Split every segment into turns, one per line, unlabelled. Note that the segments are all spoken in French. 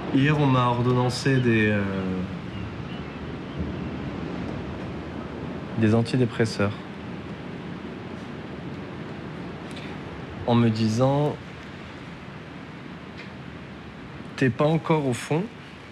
Hier, on m'a ordonnancé des antidépresseurs en me disant t'es pas encore au fond,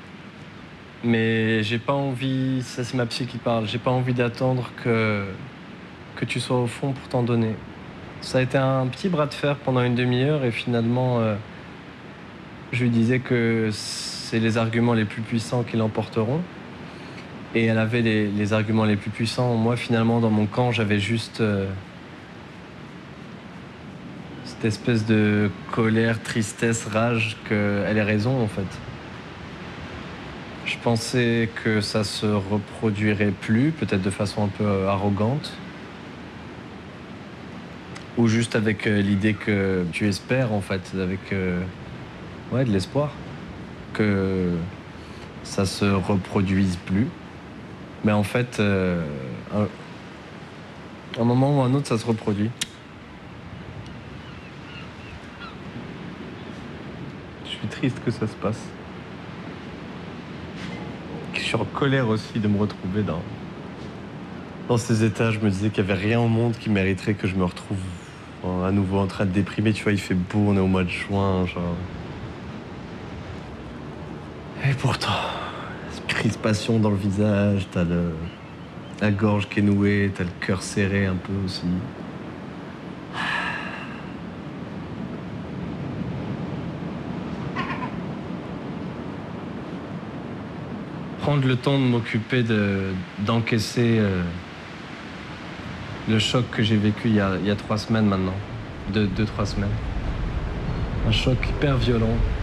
mais j'ai pas envie, ça c'est ma psy qui parle, j'ai pas envie d'attendre que tu sois au fond pour t'en donner. Ça a été un petit bras de fer pendant une demi-heure et finalement je lui disais que c'est les arguments les plus puissants qui l'emporteront. Et elle avait les arguments les plus puissants. Moi, finalement, dans mon camp, j'avais juste cette espèce de colère, tristesse, rage qu'elle ait raison, en fait. Je pensais que ça se reproduirait plus, peut-être de façon un peu arrogante. Ou juste avec l'idée que tu espères, en fait, avec ouais, de l'espoir. Que ça se reproduise plus. Mais en fait, un moment ou un autre, ça se reproduit. Je suis triste que ça se passe. Je suis en colère aussi de me retrouver dans ces états. Je me disais qu'il n'y avait rien au monde qui mériterait que je me retrouve à nouveau en train de déprimer. Tu vois, il fait beau, on est au mois de juin, genre. Et pourtant, cette crispation dans le visage, t'as la gorge qui est nouée, t'as le cœur serré un peu aussi. Prendre le temps de m'occuper d'encaisser le choc que j'ai vécu il y a 3 semaines maintenant. 2-3 semaines. Un choc hyper violent.